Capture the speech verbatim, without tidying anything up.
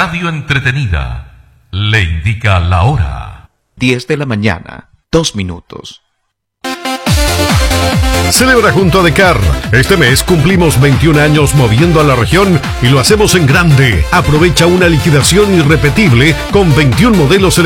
radio entretenida le indica la hora. diez de la mañana, dos minutos. Celebra junto a Decar. Este mes cumplimos veintiún años moviendo a la región y lo hacemos en grande. Aprovecha una liquidación irrepetible con veintiún modelos